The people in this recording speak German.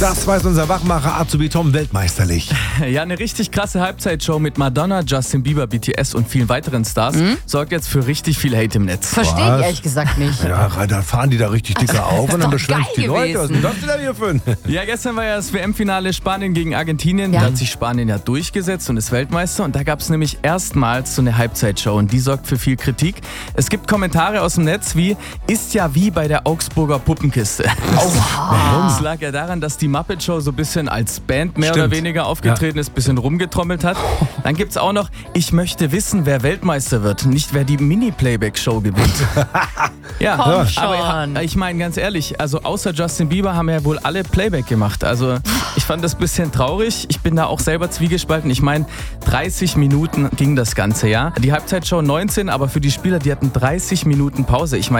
Das weiß unser Wachmacher Azubi Tom weltmeisterlich. Ja, eine richtig krasse Halbzeitshow mit Madonna, Justin Bieber, BTS und vielen weiteren Stars sorgt jetzt für richtig viel Hate im Netz. Verstehe ich ehrlich gesagt nicht. Ja, da fahren die da richtig dicke auf und dann doch beschweren sich die geil Leute. Was ist das denn da hier für ein? Ja, gestern war ja das WM-Finale Spanien gegen Argentinien. Ja. Da hat sich Spanien ja durchgesetzt und ist Weltmeister. Und da gab es nämlich erstmals so eine Halbzeitshow und die sorgt für viel Kritik. Es gibt Kommentare aus dem Netz wie, ist ja wie bei der Augsburger Puppenkiste. Das lag ja daran, dass die Muppet Show so ein bisschen als Band mehr Stimmt. oder weniger aufgetreten ist, ein bisschen rumgetrommelt hat. Dann gibt es auch noch, ich möchte wissen, wer Weltmeister wird, nicht wer die Mini-Playback-Show gewinnt. Ja, Komm schon. aber ich meine ganz ehrlich, also außer Justin Bieber haben ja wohl alle Playback gemacht. Also ich fand das ein bisschen traurig. Ich bin da auch selber zwiegespalten. Ich meine, 30 Minuten ging das Ganze, ja. Die Halbzeitshow 19, aber für die Spieler, die hatten 30 Minuten Pause. Ich meine,